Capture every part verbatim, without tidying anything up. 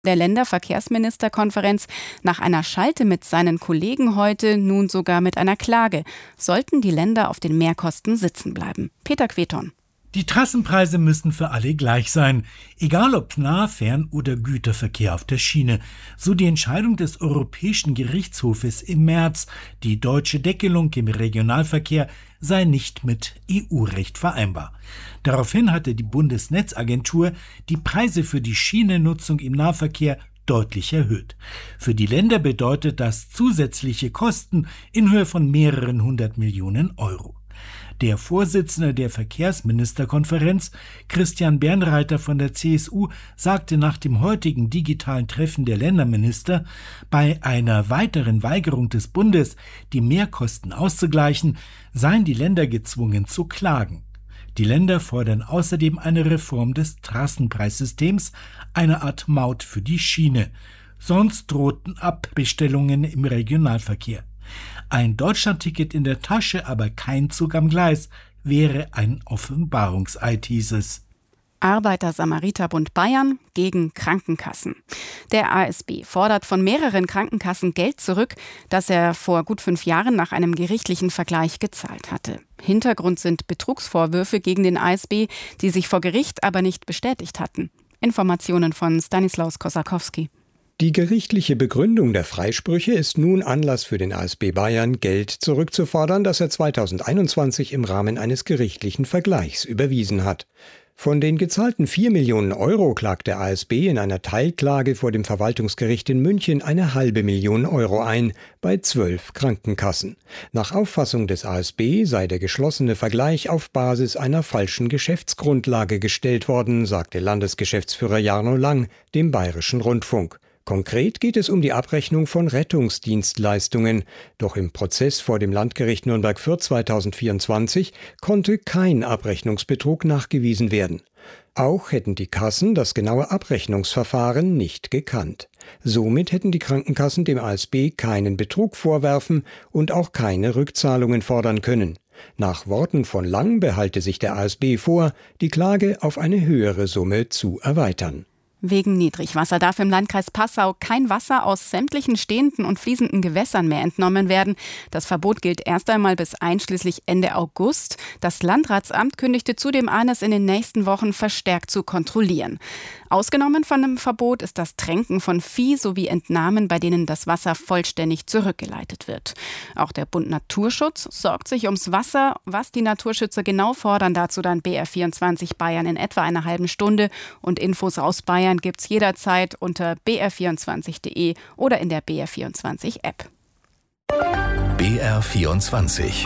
Der Länderverkehrsministerkonferenz nach einer Schalte mit seinen Kollegen heute nun sogar mit einer Klage. Sollten die Länder auf den Mehrkosten sitzen bleiben? Peter Queton. Die Trassenpreise müssen für alle gleich sein, egal ob Nah-, Fern- oder Güterverkehr auf der Schiene. So die Entscheidung des Europäischen Gerichtshofes im März. Die deutsche Deckelung im Regionalverkehr sei nicht mit E U-Recht vereinbar. Daraufhin hatte die Bundesnetzagentur die Preise für die Schienennutzung im Nahverkehr deutlich erhöht. Für die Länder bedeutet das zusätzliche Kosten in Höhe von mehreren hundert Millionen Euro. Der Vorsitzende der Verkehrsministerkonferenz, Christian Bernreiter von der C S U, sagte nach dem heutigen digitalen Treffen der Länderminister, bei einer weiteren Weigerung des Bundes, die Mehrkosten auszugleichen, seien die Länder gezwungen zu klagen. Die Länder fordern außerdem eine Reform des Trassenpreissystems, eine Art Maut für die Schiene. Sonst drohten Abbestellungen im Regionalverkehr. Ein Deutschlandticket in der Tasche, aber kein Zug am Gleis, wäre ein Offenbarungseid, hieß es. Arbeiter-Samariter-Bund Bayern gegen Krankenkassen. Der A S B fordert von mehreren Krankenkassen Geld zurück, das er vor gut fünf Jahren nach einem gerichtlichen Vergleich gezahlt hatte. Hintergrund sind Betrugsvorwürfe gegen den A S B, die sich vor Gericht aber nicht bestätigt hatten. Informationen von Stanislaus Kosakowski. Die gerichtliche Begründung der Freisprüche ist nun Anlass für den A S B Bayern, Geld zurückzufordern, das er zweitausendeinundzwanzig im Rahmen eines gerichtlichen Vergleichs überwiesen hat. Von den gezahlten vier Millionen Euro klagt der A S B in einer Teilklage vor dem Verwaltungsgericht in München eine halbe Million Euro ein, bei zwölf Krankenkassen. Nach Auffassung des A S B sei der geschlossene Vergleich auf Basis einer falschen Geschäftsgrundlage gestellt worden, sagte Landesgeschäftsführer Jarno Lang dem Bayerischen Rundfunk. Konkret geht es um die Abrechnung von Rettungsdienstleistungen. Doch im Prozess vor dem Landgericht Nürnberg-Fürth zweitausendvierundzwanzig konnte kein Abrechnungsbetrug nachgewiesen werden. Auch hätten die Kassen das genaue Abrechnungsverfahren nicht gekannt. Somit hätten die Krankenkassen dem A S B keinen Betrug vorwerfen und auch keine Rückzahlungen fordern können. Nach Worten von Lang behalte sich der A S B vor, die Klage auf eine höhere Summe zu erweitern. Wegen Niedrigwasser darf im Landkreis Passau kein Wasser aus sämtlichen stehenden und fließenden Gewässern mehr entnommen werden. Das Verbot gilt erst einmal bis einschließlich Ende August. Das Landratsamt kündigte zudem an, es in den nächsten Wochen verstärkt zu kontrollieren. Ausgenommen von dem Verbot ist das Tränken von Vieh sowie Entnahmen, bei denen das Wasser vollständig zurückgeleitet wird. Auch der Bund Naturschutz sorgt sich ums Wasser. Was die Naturschützer genau fordern, dazu dann B R vierundzwanzig Bayern in etwa einer halben Stunde. Und Infos aus Bayern gibt's jederzeit unter b r vierundzwanzig punkt d e oder in der B R vierundzwanzig App. B R vierundzwanzig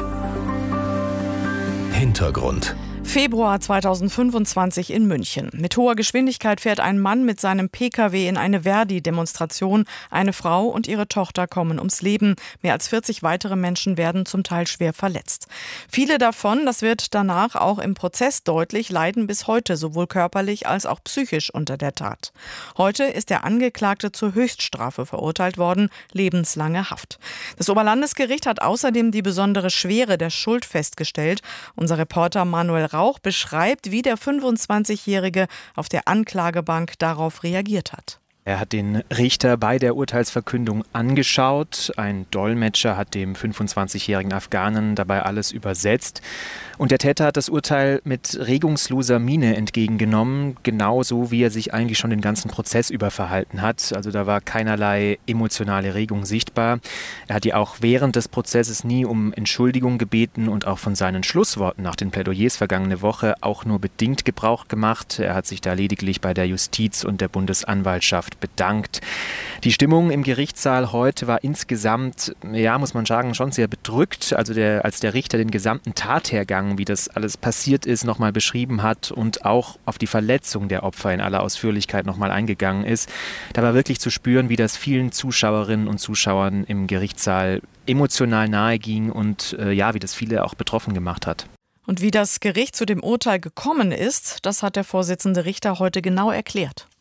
Hintergrund. Februar zweitausendfünfundzwanzig in München. Mit hoher Geschwindigkeit fährt ein Mann mit seinem P K W in eine Verdi-Demonstration. Eine Frau und ihre Tochter kommen ums Leben. Mehr als vierzig weitere Menschen werden zum Teil schwer verletzt. Viele davon, das wird danach auch im Prozess deutlich, leiden bis heute sowohl körperlich als auch psychisch unter der Tat. Heute ist der Angeklagte zur Höchststrafe verurteilt worden, lebenslange Haft. Das Oberlandesgericht hat außerdem die besondere Schwere der Schuld festgestellt. Unser Reporter Manuel Rauch beschreibt, wie der fünfundzwanzigjährige auf der Anklagebank darauf reagiert hat. Er hat den Richter bei der Urteilsverkündung angeschaut. Ein Dolmetscher hat dem fünfundzwanzigjährigen Afghanen dabei alles übersetzt. Und der Täter hat das Urteil mit regungsloser Miene entgegengenommen, genauso wie er sich eigentlich schon den ganzen Prozess über verhalten hat. Also da war keinerlei emotionale Regung sichtbar. Er hat die auch während des Prozesses nie um Entschuldigung gebeten und auch von seinen Schlussworten nach den Plädoyers vergangene Woche auch nur bedingt Gebrauch gemacht. Er hat sich da lediglich bei der Justiz und der Bundesanwaltschaft bedankt. Die Stimmung im Gerichtssaal heute war insgesamt, ja, muss man sagen, schon sehr bedrückt. Also der, als der Richter den gesamten Tathergang, wie das alles passiert ist, nochmal beschrieben hat und auch auf die Verletzung der Opfer in aller Ausführlichkeit nochmal eingegangen ist, da war wirklich zu spüren, wie das vielen Zuschauerinnen und Zuschauern im Gerichtssaal emotional nahe ging und äh, ja, wie das viele auch betroffen gemacht hat. Und wie das Gericht zu dem Urteil gekommen ist, das hat der Vorsitzende Richter heute genau erklärt.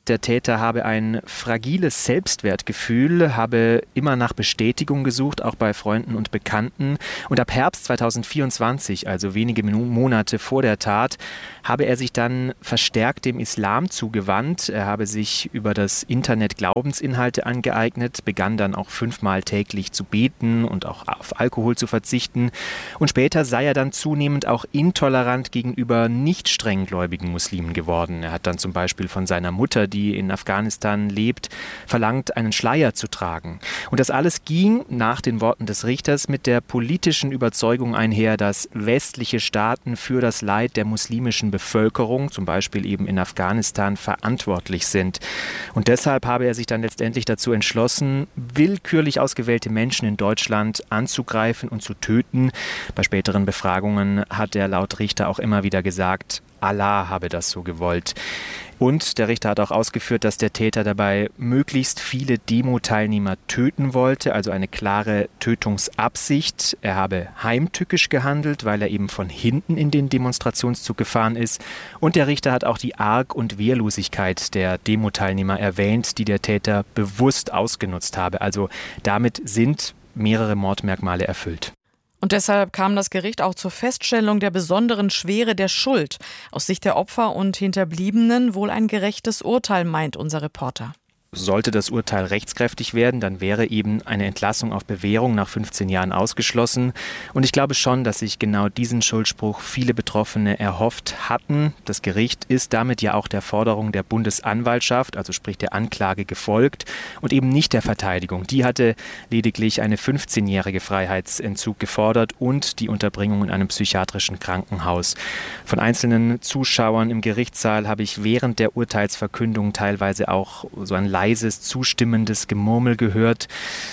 der Täter habe ein fragiles Selbstwertgefühl, habe immer nach Bestätigung gesucht, auch bei Freunden und Bekannten. Und ab Herbst zweitausendvierundzwanzig, also wenige Monate vor der Tat, habe er sich dann verstärkt dem Islam zugewandt. Er habe sich über das Internet Glaubensinhalte angeeignet, begann dann auch fünfmal täglich zu beten und auch auf Alkohol zu verzichten. Und später sei er dann zunehmend auch intolerant gegenüber nicht strenggläubigen Muslimen geworden. Er hat dann zum Beispiel von seiner Mutter, die in Afghanistan lebt, verlangt, einen Schleier zu tragen. Und das alles ging, nach den Worten des Richters, mit der politischen Überzeugung einher, dass westliche Staaten für das Leid der muslimischen Bevölkerung, zum Beispiel eben in Afghanistan, verantwortlich sind. Und deshalb habe er sich dann letztendlich dazu entschlossen, willkürlich ausgewählte Menschen in Deutschland anzugreifen und zu töten. Bei späteren Befragungen hat er laut Richter auch immer wieder gesagt, Allah habe das so gewollt. Und der Richter hat auch ausgeführt, dass der Täter dabei möglichst viele Demo-Teilnehmer töten wollte, also eine klare Tötungsabsicht. Er habe heimtückisch gehandelt, weil er eben von hinten in den Demonstrationszug gefahren ist. Und der Richter hat auch die Arg- und Wehrlosigkeit der Demo-Teilnehmer erwähnt, die der Täter bewusst ausgenutzt habe. Also damit sind mehrere Mordmerkmale erfüllt. Und deshalb kam das Gericht auch zur Feststellung der besonderen Schwere der Schuld. Aus Sicht der Opfer und Hinterbliebenen wohl ein gerechtes Urteil, meint unser Reporter. Sollte das Urteil rechtskräftig werden, dann wäre eben eine Entlassung auf Bewährung nach fünfzehn Jahren ausgeschlossen. Und ich glaube schon, dass sich genau diesen Schuldspruch viele Betroffene erhofft hatten. Das Gericht ist damit ja auch der Forderung der Bundesanwaltschaft, also sprich der Anklage, gefolgt und eben nicht der Verteidigung. Die hatte lediglich eine fünfzehnjährige Freiheitsentzug gefordert und die Unterbringung in einem psychiatrischen Krankenhaus. Von einzelnen Zuschauern im Gerichtssaal habe ich während der Urteilsverkündung teilweise auch so ein leises, zustimmendes Gemurmel gehört.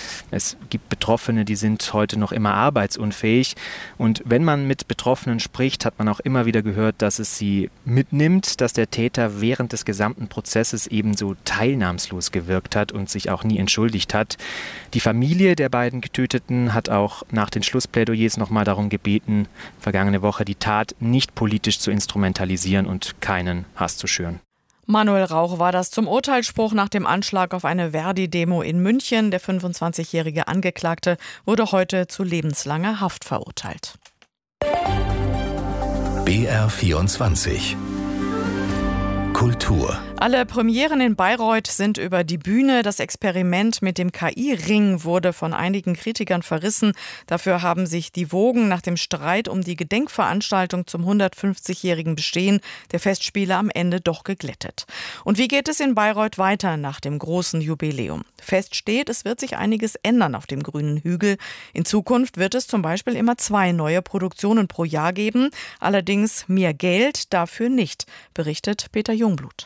Es gibt Betroffene, die sind heute noch immer arbeitsunfähig. Und wenn man mit Betroffenen spricht, hat man auch immer wieder gehört, dass es sie mitnimmt, dass der Täter während des gesamten Prozesses ebenso teilnahmslos gewirkt hat und sich auch nie entschuldigt hat. Die Familie der beiden Getöteten hat auch nach den Schlussplädoyers nochmal darum gebeten, vergangene Woche die Tat nicht politisch zu instrumentalisieren und keinen Hass zu schüren. Manuel Rauch war das zum Urteilsspruch nach dem Anschlag auf eine Verdi-Demo in München. Der fünfundzwanzigjährige Angeklagte wurde heute zu lebenslanger Haft verurteilt. B R vierundzwanzig Kultur. Alle Premieren in Bayreuth sind über die Bühne. Das Experiment mit dem K I-Ring wurde von einigen Kritikern verrissen. Dafür haben sich die Wogen nach dem Streit um die Gedenkveranstaltung zum hundertfünfzigjährigen Bestehen der Festspiele am Ende doch geglättet. Und wie geht es in Bayreuth weiter nach dem großen Jubiläum? Fest steht, es wird sich einiges ändern auf dem grünen Hügel. In Zukunft wird es zum Beispiel immer zwei neue Produktionen pro Jahr geben. Allerdings mehr Geld dafür nicht, berichtet Peter Jungblut.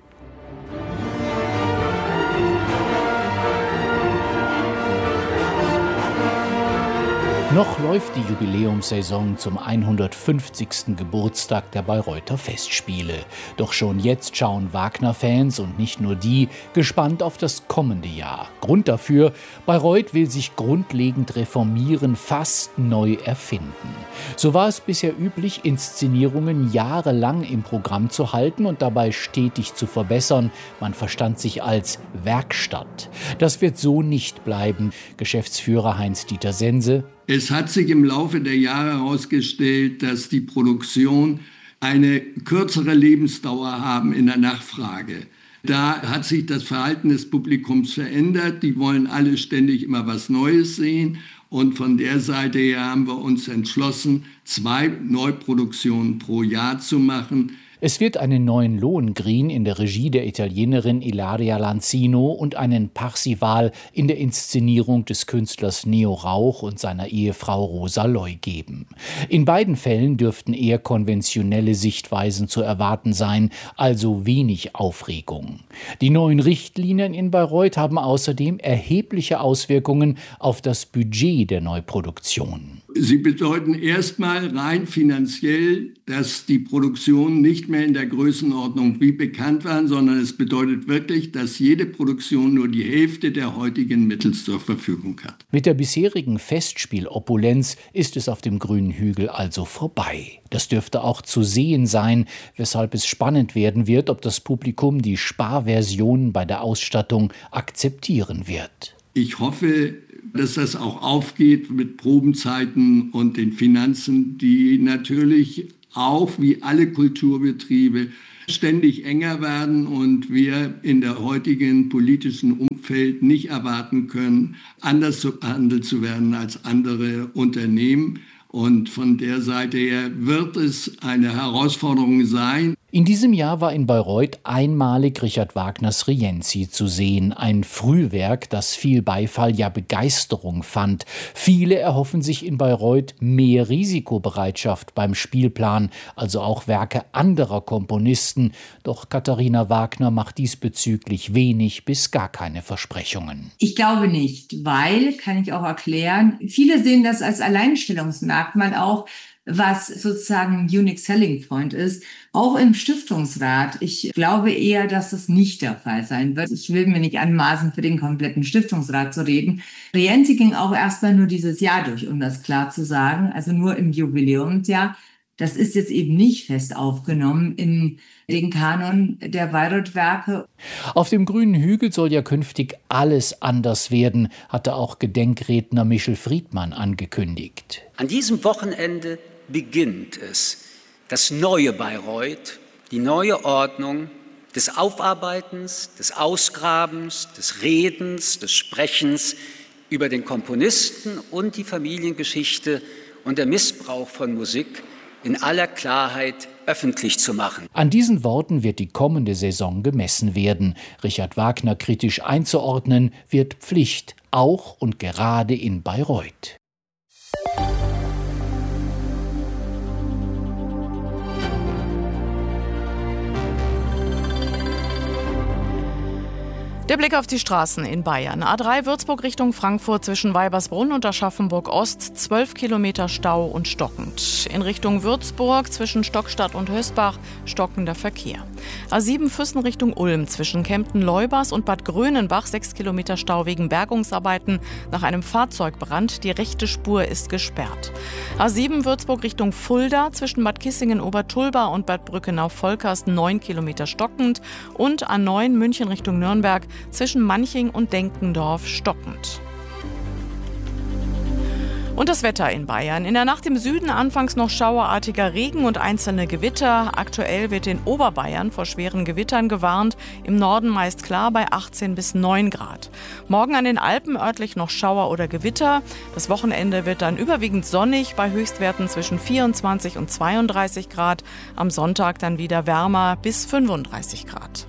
Noch läuft die Jubiläumssaison zum hundertfünfzigsten Geburtstag der Bayreuther Festspiele. Doch schon jetzt schauen Wagner-Fans und nicht nur die gespannt auf das kommende Jahr. Grund dafür: Bayreuth will sich grundlegend reformieren, fast neu erfinden. So war es bisher üblich, Inszenierungen jahrelang im Programm zu halten und dabei stetig zu verbessern. Man verstand sich als Werkstatt. Das wird so nicht bleiben. Geschäftsführer Heinz-Dieter Sense: Es hat sich im Laufe der Jahre herausgestellt, dass die Produktion eine kürzere Lebensdauer haben in der Nachfrage. Da hat sich das Verhalten des Publikums verändert. Die wollen alle ständig immer was Neues sehen. Und von der Seite her haben wir uns entschlossen, zwei Neuproduktionen pro Jahr zu machen. Es wird einen neuen Lohengrin in der Regie der Italienerin Ilaria Lanzino und einen Parsival in der Inszenierung des Künstlers Neo Rauch und seiner Ehefrau Rosa Loy geben. In beiden Fällen dürften eher konventionelle Sichtweisen zu erwarten sein, also wenig Aufregung. Die neuen Richtlinien in Bayreuth haben außerdem erhebliche Auswirkungen auf das Budget der Neuproduktion. Sie bedeuten erstmal rein finanziell, dass die Produktion nicht nicht mehr in der Größenordnung wie bekannt waren, sondern es bedeutet wirklich, dass jede Produktion nur die Hälfte der heutigen Mittel zur Verfügung hat. Mit der bisherigen Festspielopulenz ist es auf dem grünen Hügel also vorbei. Das dürfte auch zu sehen sein, weshalb es spannend werden wird, ob das Publikum die Sparversion bei der Ausstattung akzeptieren wird. Ich hoffe, dass das auch aufgeht mit Probenzeiten und den Finanzen, die natürlich auch wie alle Kulturbetriebe ständig enger werden und wir in der heutigen politischen Umfeld nicht erwarten können, anders behandelt zu werden als andere Unternehmen. Und von der Seite her wird es eine Herausforderung sein. In diesem Jahr war in Bayreuth einmalig Richard Wagners Rienzi zu sehen. Ein Frühwerk, das viel Beifall, ja Begeisterung fand. Viele erhoffen sich in Bayreuth mehr Risikobereitschaft beim Spielplan, also auch Werke anderer Komponisten. Doch Katharina Wagner macht diesbezüglich wenig bis gar keine Versprechungen. Ich glaube nicht, weil, kann ich auch erklären, viele sehen das als Alleinstellungsmerkmal auch, was sozusagen ein Unique Selling Point ist, auch im Stiftungsrat. Ich glaube eher, dass das nicht der Fall sein wird. Ich will mir nicht anmaßen, für den kompletten Stiftungsrat zu reden. Rienzi ging auch erstmal nur dieses Jahr durch, um das klar zu sagen, also nur im Jubiläumsjahr. Das ist jetzt eben nicht fest aufgenommen in den Kanon der Bayreuth-Werke. Auf dem grünen Hügel soll ja künftig alles anders werden, hatte auch Gedenkredner Michel Friedmann angekündigt. An diesem Wochenende beginnt es, das neue Bayreuth, die neue Ordnung des Aufarbeitens, des Ausgrabens, des Redens, des Sprechens über den Komponisten und die Familiengeschichte und der Missbrauch von Musik in aller Klarheit öffentlich zu machen. An diesen Worten wird die kommende Saison gemessen werden. Richard Wagner kritisch einzuordnen, wird Pflicht, auch und gerade in Bayreuth. Der Blick auf die Straßen in Bayern. A drei Würzburg Richtung Frankfurt zwischen Weibersbrunn und Aschaffenburg Ost, zwölf Kilometer Stau und stockend. In Richtung Würzburg zwischen Stockstadt und Hösbach stockender Verkehr. A sieben Füssen Richtung Ulm zwischen Kempten-Leubers und Bad Grönenbach, sechs Kilometer Stau wegen Bergungsarbeiten nach einem Fahrzeugbrand. Die rechte Spur ist gesperrt. A sieben Würzburg Richtung Fulda zwischen Bad Kissingen-Obertulba und Bad Brückenau-Volkast, neun Kilometer stockend. Und A neun München Richtung Nürnberg zwischen Manching und Denkendorf stockend. Und das Wetter in Bayern. In der Nacht im Süden anfangs noch schauerartiger Regen und einzelne Gewitter. Aktuell wird in Oberbayern vor schweren Gewittern gewarnt. Im Norden meist klar bei achtzehn bis neun Grad. Morgen an den Alpen örtlich noch Schauer oder Gewitter. Das Wochenende wird dann überwiegend sonnig bei Höchstwerten zwischen vierundzwanzig und zweiunddreißig Grad. Am Sonntag dann wieder wärmer bis fünfunddreißig Grad.